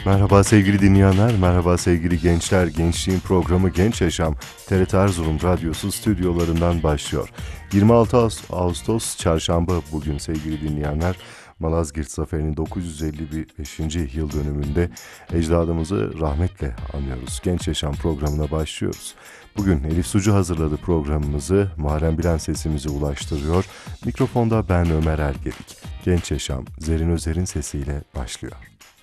Merhaba sevgili dinleyenler, merhaba sevgili gençler. Gençliğin programı Genç Yaşam, TRT Erzurum Radyosu stüdyolarından başlıyor. 26 Ağustos Çarşamba bugün sevgili dinleyenler. Malazgirt Zaferi'nin 955. yıl dönümünde ecdadımızı rahmetle anıyoruz. Genç Yaşam programına başlıyoruz. Bugün Elif Sucu hazırladı programımızı, Muharrem Bilen sesimizi ulaştırıyor. Mikrofonda ben Ömer Ergedik. Genç Yaşam, Zerrin Özer'in sesiyle başlıyor.